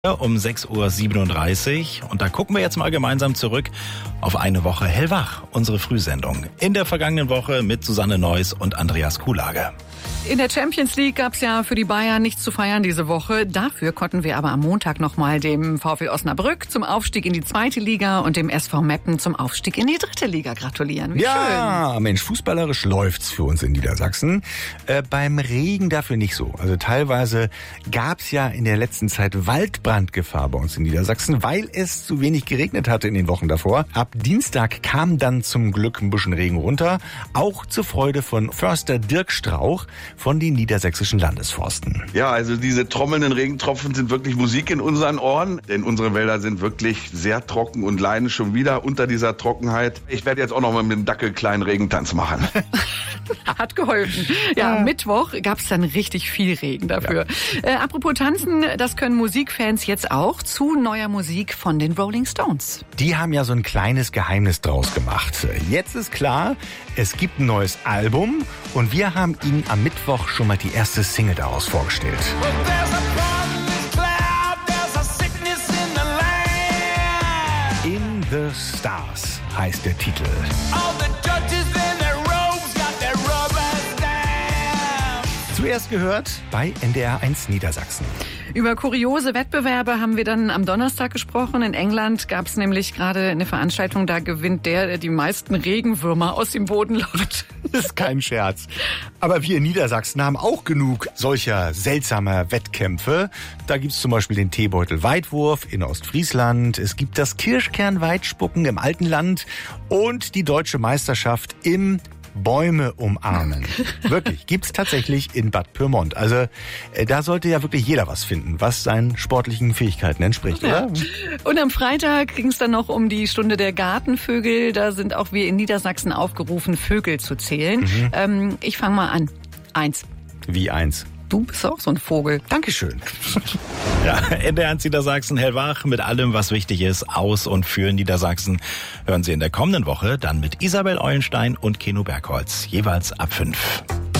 Um 6:37 Uhr. Und da gucken wir jetzt mal gemeinsam zurück auf eine Woche hellwach, unsere Frühsendung. In der vergangenen Woche mit Susanne Neuss und Andreas Kuhlage. In der Champions League gab es ja für die Bayern nichts zu feiern diese Woche. Dafür konnten wir aber am Montag nochmal dem VfL Osnabrück zum Aufstieg in die 2. Liga und dem SV Meppen zum Aufstieg in die 3. Liga gratulieren. Wie schön. Mensch, fußballerisch läuft's für uns in Niedersachsen. Beim Regen dafür nicht so. Also teilweise gab's ja in der letzten Zeit Waldbrandgefahr bei uns in Niedersachsen, weil es zu wenig geregnet hatte in den Wochen davor. Ab Dienstag kam dann zum Glück ein bisschen Regen runter, auch zur Freude von Förster Dirk Strauch von den niedersächsischen Landesforsten. Ja, also diese trommelnden Regentropfen sind wirklich Musik in unseren Ohren, denn unsere Wälder sind wirklich sehr trocken und leiden schon wieder unter dieser Trockenheit. Ich werde jetzt auch noch mal mit dem Dackel einen kleinen Regentanz machen. Hat geholfen. Ja, am Mittwoch gab es dann richtig viel Regen dafür. Ja. Apropos Tanzen, das können Musikfans jetzt auch zu neuer Musik von den Rolling Stones. Die haben ja so ein kleines Geheimnis draus gemacht. Jetzt ist klar, es gibt ein neues Album und wir haben Ihnen am Mittwoch schon mal die erste Single daraus vorgestellt. In the Stars heißt der Titel. Zuerst gehört bei NDR1 Niedersachsen. Über kuriose Wettbewerbe haben wir dann am Donnerstag gesprochen. In England gab es nämlich gerade eine Veranstaltung, da gewinnt der die meisten Regenwürmer aus dem Boden lockt. Das ist kein Scherz. Aber wir in Niedersachsen haben auch genug solcher seltsamer Wettkämpfe. Da gibt's zum Beispiel den Teebeutel-Weitwurf in Ostfriesland. Es gibt das Kirschkern-Weitspucken im Altenland und die deutsche Meisterschaft im Bäume umarmen. Wirklich, gibt's tatsächlich in Bad Pyrmont. Also da sollte ja wirklich jeder was finden, was seinen sportlichen Fähigkeiten entspricht, ja. Oder? Und am Freitag ging es dann noch um die Stunde der Gartenvögel. Da sind auch wir in Niedersachsen aufgerufen, Vögel zu zählen. Ich fange mal an. 1. Wie 1? Du bist auch so ein Vogel. Dankeschön. Ja, NDR1 Niedersachsen hellwach mit allem, was wichtig ist, aus und für Niedersachsen. Hören Sie in der kommenden Woche dann mit Isabel Eulenstein und Keno Bergholz, jeweils ab 5.